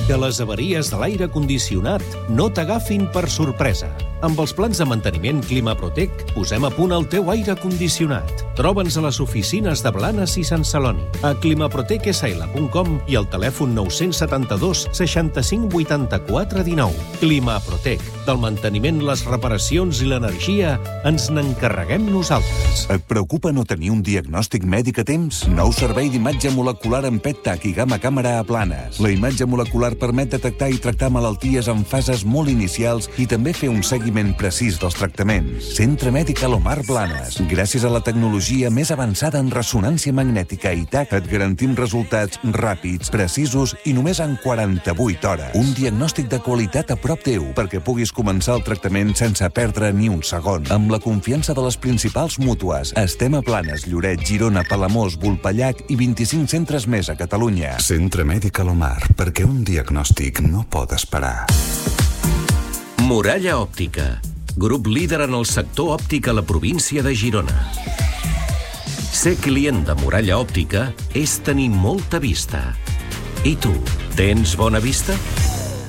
Que les avaries de l'aire condicionat no t'agafin per sorpresa. Amb els plans de manteniment Climaprotec posem a punt el teu aire condicionat. Troba'ns a les oficines de Blanes i Sant Celoni, a climaprotecsl.com i al telèfon 972 65 84 19. Climaprotec. Del manteniment, les reparacions i l'energia ens n'encarreguem nosaltres. Et preocupa no tenir un diagnòstic mèdic a temps? Nou servei d'imatge molecular amb PET-TAC i gamma càmera a Blanes. La imatge molecular permet detectar i tractar malalties en fases molt inicials i també fer un seguiment precís dels tractaments. Centre Mèdic Alomar Blanes. Gràcies a la tecnologia més avançada en ressonància magnètica i TAC, et garantim resultats ràpids, precisos i només en 48 hores. Un diagnòstic de qualitat a prop teu perquè puguis començar el tractament sense perdre ni un segon. Amb la confiança de les principals mútues. Estem a Blanes, Lloret, Girona, Palamós, Vulpellac i 25 centres més a Catalunya. Centre Mèdic Alomar, perquè un diagnòstic no pot esperar. Muralla Òptica, grup líder en el sector òptic a la província de Girona. Ser client de Muralla Òptica és tenir molta vista. I tu, tens bona vista?